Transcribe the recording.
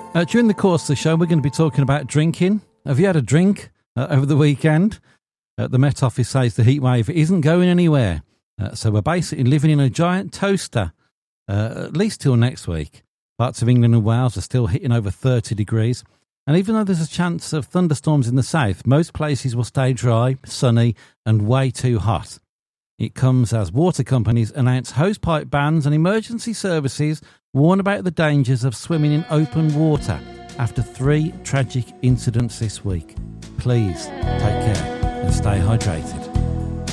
During the course of the show, we're going to be talking about drinking. Have you had a drink over the weekend? The Met Office says the heat wave isn't going anywhere. So we're basically living in a giant toaster, at least till next week. Parts of England and Wales are still hitting over 30 degrees. And even though there's a chance of thunderstorms in the south, most places will stay dry, sunny and way too hot. It comes as water companies announce hosepipe bans and emergency services warn about the dangers of swimming in open water after 3 tragic incidents this week. Please take care and stay hydrated.